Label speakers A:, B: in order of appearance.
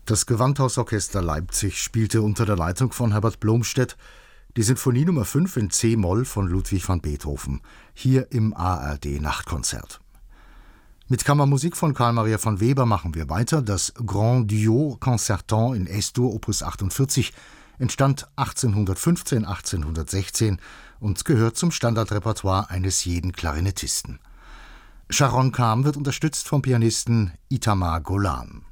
A: Das Gewandhausorchester Leipzig spielte unter der Leitung von Herbert Blomstedt die Sinfonie Nummer 5 in c-Moll von Ludwig van Beethoven, hier im ARD-Nachtkonzert. Mit Kammermusik von Carl Maria von Weber machen wir weiter. Das Grand Duo Concertant in S-Dur Opus 48 entstand 1815, 1816 und gehört zum Standardrepertoire eines jeden Klarinettisten. Sharon Kham wird unterstützt vom Pianisten Itamar Golan.